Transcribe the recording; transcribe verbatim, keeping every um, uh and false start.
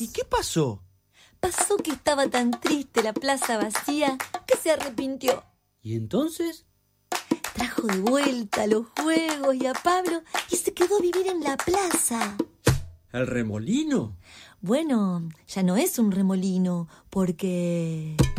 ¿Y qué pasó? Pasó que estaba tan triste la plaza vacía que se arrepintió. ¿Y entonces? Trajo de vuelta los juegos y a Pablo y se quedó a vivir en la plaza. ¿El remolino? Bueno, ya no es un remolino porque...